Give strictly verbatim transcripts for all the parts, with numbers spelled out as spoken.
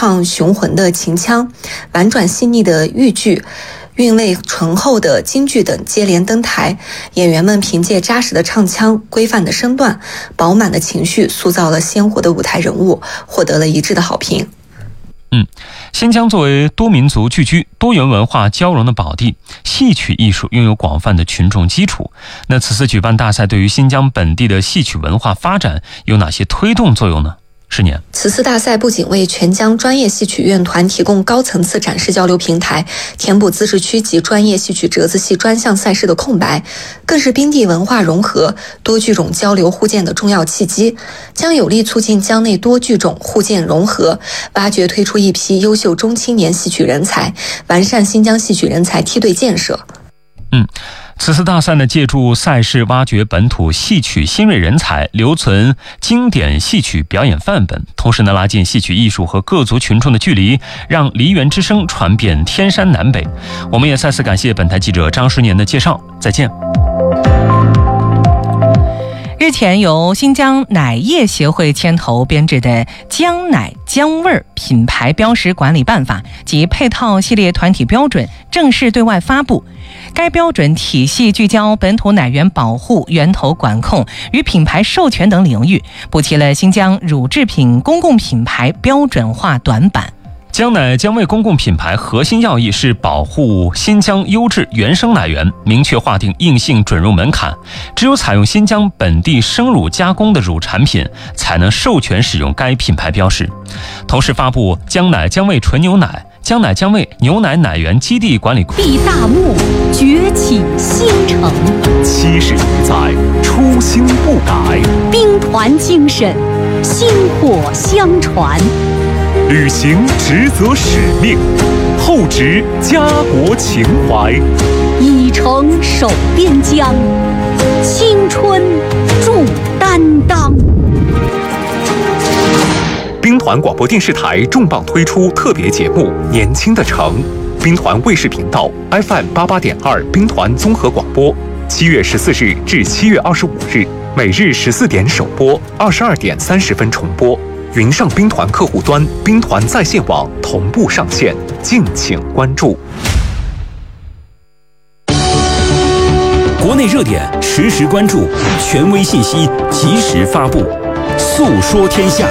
畅雄浑的秦腔，婉转细腻的豫剧，韵味醇厚的京剧等接连登台，演员们凭借扎实的唱腔、规范的身段、饱满的情绪，塑造了鲜活的舞台人物，获得了一致的好评。 嗯，新疆作为多民族聚居、多元文化交融的宝地，戏曲艺术拥有广泛的群众基础。那此次举办大赛对于新疆本地的戏曲文化发展有哪些推动作用呢？十年， 此次大赛不仅为全疆专业戏曲院团提供高层次展示交流平台，填补自治区及专业戏曲折子戏专项赛事的空白，更是宾地文化融合、多剧种交流互鉴的重要契机，将有力促进疆内多剧种互鉴融合，挖掘推出一批优秀中青年戏曲人才，完善新疆戏曲人才梯队建设。 嗯。此次大赛呢，借助赛事挖掘本土戏曲新锐人才，留存经典戏曲表演范本，同时呢，拉近戏曲艺术和各族群众的距离，让梨园之声传遍天山南北。我们也再次感谢本台记者张十年的介绍，再见。 日前，由新疆奶业协会牵头编制的《疆奶疆味儿品牌标识管理办法》及配套系列团体标准正式对外发布。该标准体系聚焦本土奶源保护、源头管控与品牌授权等领域，补齐了新疆乳制品公共品牌标准化短板。 疆奶疆味公共品牌核心要义是保护新疆优质原生奶源，明确划定硬性准入门槛，只有采用新疆本地生乳加工的乳产品，才能授权使用该品牌标识。同时发布疆奶疆味纯牛奶、疆奶疆味牛奶奶源基地管理。 立大幕，崛起新城， 七十年载，初心不改， 兵团精神，薪火相传。 履行职责使命，厚植家国情怀， 以诚守边疆，青春铸担当。 兵团广播电视台重磅推出特别节目《年轻的城》，兵团卫视频道 F M 八八点二兵团综合广播，七月十四日至七月二十五日，每日十四点首播，二十二点三十分重播。云上兵团客户端、兵团在线网同步上线，敬请关注。 国内热点实时关注，权威信息及时发布，诉说天下。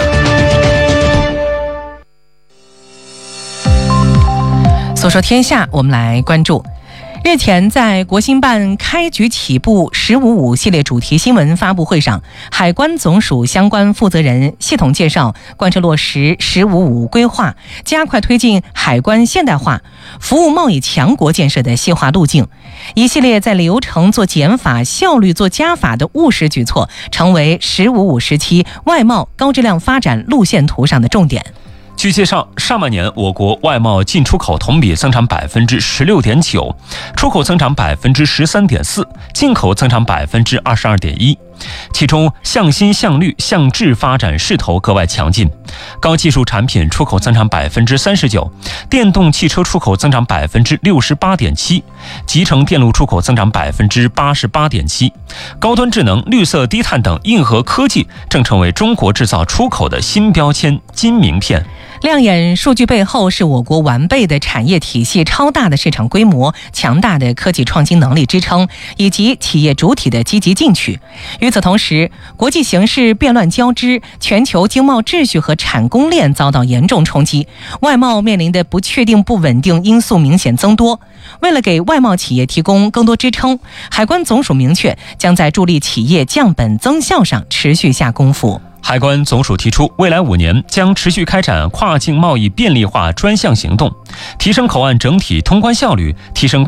诉说天下，我们来关注。日前，在国新办开局起步十五五系列主题新闻发布会上，海关总署相关负责人系统介绍贯彻落实十五五规划，加快推进海关现代化、服务贸易强国建设的细化路径。一系列在流程做减法、效率做加法的务实举措，成为十五五时期外贸高质量发展路线图上的重点。 据介绍，上半年我国外贸进出口同比增长百分之十六点九，出口增长百分之十三点四，进口增长百分之二十二点一。其中，向新、向绿、向质发展势头格外强劲。高技术产品出口增长百分之三十九，电动汽车出口增长百分之六十八点七，集成电路出口增长百分之八十八点七。高端智能、绿色低碳等硬核科技正成为中国制造出口的新标签、金名片。 亮眼数据背后是我国完备的产业体系、超大的市场规模、强大的科技创新能力支撑，以及企业主体的积极进取。与此同时，国际形势变乱交织，全球经贸秩序和产供链遭到严重冲击，外贸面临的不确定、不稳定因素明显增多。为了给外贸企业提供更多支撑，海关总署明确将在助力企业降本增效上持续下功夫。 海关总署提出，未来五年将持续开展跨境贸易便利化专项行动，提升口岸整体通关效率，提升